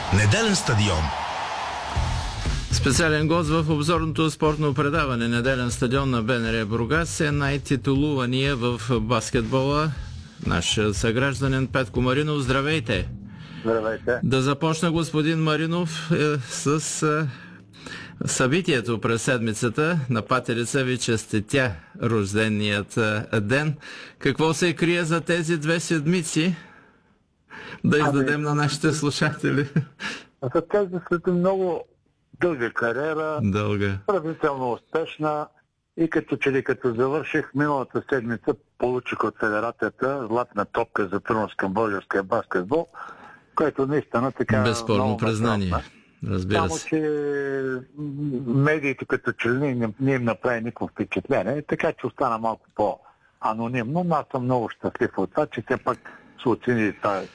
Неделен стадион. Специален гост в обзорното спортно предаване "Неделен стадион" на БНР Бургас е най-титулувания в баскетбола наш съгражданин Петко Маринов. Здравейте! Здравейте! Да започна господин Маринов с събитието през седмицата. На патерица ви честитя рожденият ден. Какво се крие за тези 2 седмици? Да издадем на нашите слушатели. За тези след много дълга кариера, дълга, сравнително успешна, и като завърших миналата седмица, получих от Федерацията златна топка за принос към българския баскетбол, което наистина така... Безспорно признание, разбира се. Само, че медиите като че не им направи никакво впечатление, така че остана малко по-анонимно, но аз съм много щастлив от това, че все пак се оцени тази...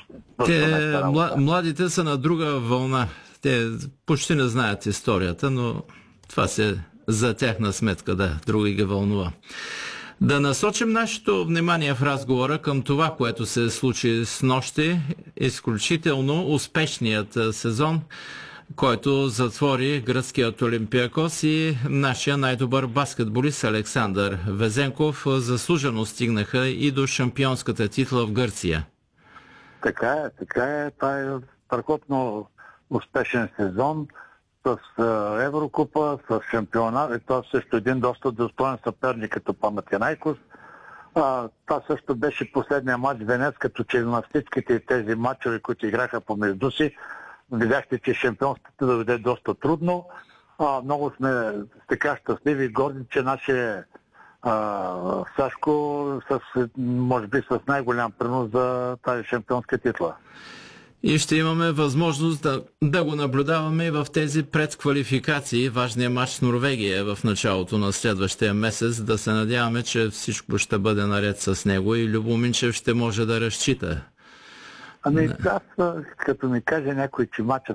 Младите са на друга вълна. Те почти не знаят историята, но това се за тяхна сметка, други ги вълнува. Да насочим нашето внимание в разговора към това, което се случи снощи. Изключително успешният сезон, който затвори гръцкият Олимпиакос и нашия най-добър баскетболист Александър Везенков заслужено стигнаха и до шампионската титла в Гърция. Така е. Това е страхотно успешен сезон с Еврокупа, с шампионат, и това също един доста достоен съперник като Панатинайкос. Това също беше последния матч в Венец, като че на всичките тези матчове, които играха помежду си, видяхте, че шампионството да дойде доста трудно. Много сме така щастливи и горди, че нашия Сашко може би с най-голям принос за тази шампионска титла. И ще имаме възможност да го наблюдаваме и в тези предквалификации. Важният матч с Норвегия в началото на следващия месец. Да се надяваме, че всичко ще бъде наред с него и Любо Минчев ще може да разчита. Аз, като ми каже някой, че матча